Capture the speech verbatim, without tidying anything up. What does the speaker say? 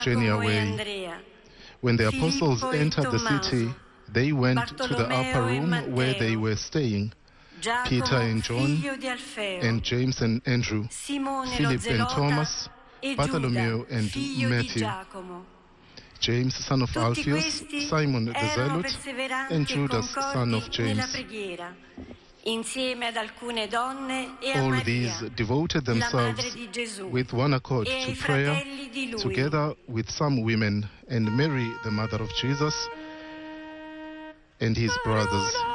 journey Giacomo e away. Andrea, When the Filippo apostles e entered the Tommaso, city, they went to the Bartolomeo upper e room where they Matteo, were staying. Peter Giacomo and John, figlio di Alfeo, and James and Andrew, Simone lo Philip and Zelota Thomas, e Bartholomew Giuda, and figlio di Matthew, Giacomo. James, son of Tutti Alphaeus, questi Simon the erano Zealot, perseveranti and e Judas, son of concordi nella James. preghiera, insieme ad alcune donne e a All Maria, these devoted la madre themselves di Gesù, with one accord e to ai prayer, fratelli di lui. together with some women, and Mary, the mother of Jesus, and his brothers.